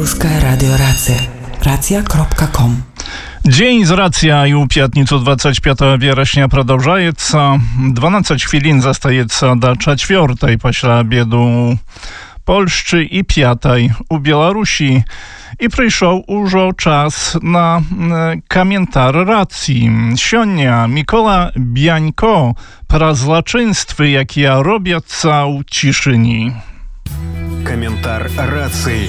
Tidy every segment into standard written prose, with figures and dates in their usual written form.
Беларуская радиорация. Racja.com. Dzień z Racja i u пятницу 25 вересня продолжается. 12 хвилин застаецца до 4 пасля обеду Польшчы і 5 у Беларусі. І прыйшоў ужо час на каментар рацыі. Сёння Мікола Бянько пра злачынствы, якія робяцца ў цішыні. Каментар рацыі.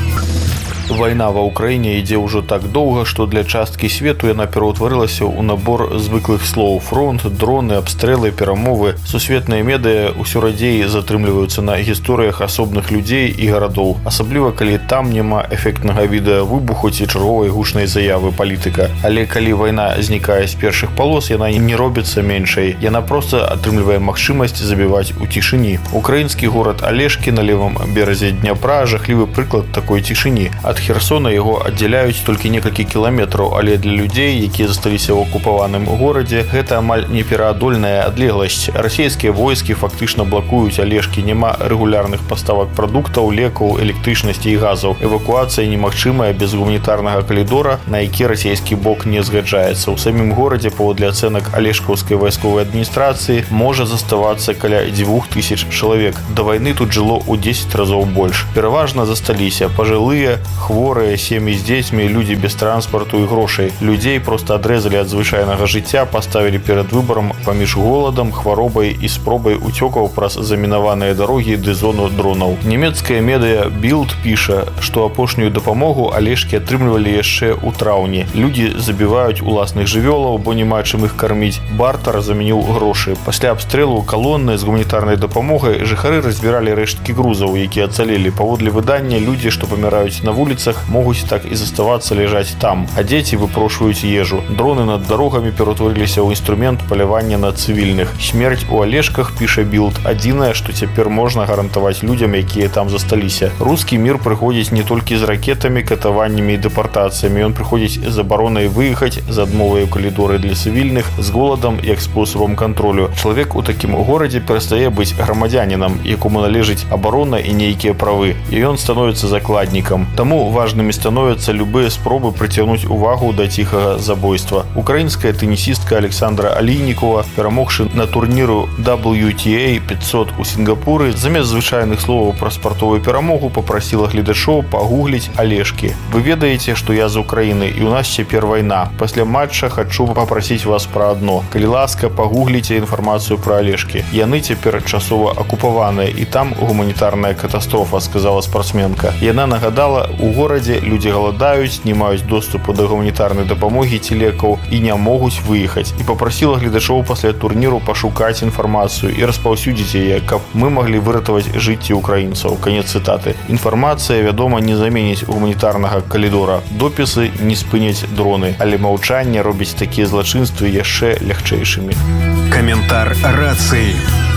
Вайна ва ўкраіне ідзе ўжо так доўга, што для часткі свету яна пераўтварылася ў набор звыклых слоў: фронт, дроны, абстрэлы, перамовы. Сусветныя медыа ўсё радзей затрымліваюцца на гісторыях асобных людзей і гарадоў, асабліва калі там няма эфектнага відэа выбуху ці чарговай гучнай заявы палітыка. Але калі вайна знікае з першых палос, яна не робіцца меншай. Яна проста атрымлівае магчымасць забіваць у цішыні. Украінскі горад Алешкі на левым беразе Дняпра жахлівы прыклад такой цішыні. Ад Херсона яго аддзяляюць толькі некалькі кіламетраў, але для людзей, якія засталіся ў акупаваным горадзе, гэта амаль непераадольная адлегласць. Расійскія войскі фактычна блакуюць Алешкі, няма рэгулярных паставак прадуктаў, лекаў, электрычнасці і газаў. Эвакуацыя немагчымая без гуманітарнага калідора, на які расійскі бок не згаджаецца. У самім горадзе, паводле ацэнак Алешкаўскай вайсковай адміністрацыі, можа заставацца каля 2000 чалавек. Да вайны тут жыло ў 10 разоў больш. Пераважна засталіся пажылыя, хворыя, сем'і з дзецьмі, людзі без транспарту і грошай. Людзей проста адрэзалі ад звычайнага жыцця, паставілі перад выбарам паміж голадам, хваробай і спробай уцёкаў праз замінаваныя дарогі ды зону дронаў. Нямецкае медыа Bild піша, што апошнюю дапамогу Алешкі атрымлівалі яшчэ ў траўні. Людзі забіваюць уласных жывёлаў, бо няма чым іх карміць. Бартар замяніў грошы. Пасля абстрэлу калоны з гуманітарнай дапамогай жыхары разбіралі рэшткі грузаў, якія ацалелі. Паводле выдання, людзі, што паміраюць на вуліцах, могуць так і заставацца ляжаць там, а дзеці выпрошваюць ежу. Дроны над дарогамі ператварыліся ў інструмент палявання на цывільных. Смерць у Алешках, піша Bild, адзінае, што цяпер можна гарантаваць людзям, якія там засталіся. Рускі мір прыходзіць не толькі з ракетамі, катаваннямі і дэпартацыямі. Ён прыходзіць з абаронай выехаць, з адмовай у калідоры для цывільных, з голадам як спосабам кантролю. Чалавек у такім горадзе перастае быць грамадзянінам, якому належыць абарона і нейкія правы, і ён становіцца закладнікам. Таму важнымі становяцца любыя спробы прыцягнуць увагу да ціхага забойства. Украінская тэнісістка Александра Алійнікова, перамогшы на турніру WTA 500 у Сінгапуры, замест звычайных словаў пра спартовую перамогу папрасіла гледачоў пагугліць Алешкі. Вы ведаеце, што я з Украіны і ў нас цяпер вайна. Пасля матча хачу папрасіць вас пра адно. Калі ласка, пагугліце інфармацыю пра Алешкі. Яны цяпер часова акупаваныя і там гуманітарная катастрофа, сказала спартсменка. Яна нагадала, у горадзе людзі галадаюць, не маюць доступу да гуманітарнай дапамогі ці лекаў і не могуць выехаць. І папрасіла гледачоў пасля турніру пашукаць інфармацыю і распаўсюдзіць яе, каб мы маглі выратаваць жыцці украінцаў. Канец цытаты. Інфармацыя, вядома, не заменіць гуманітарнага калідора. Допісы не спыняць дроны, але маўчанне робіць такія злачынствы яшчэ лягчэйшымі. Каментар рацыі.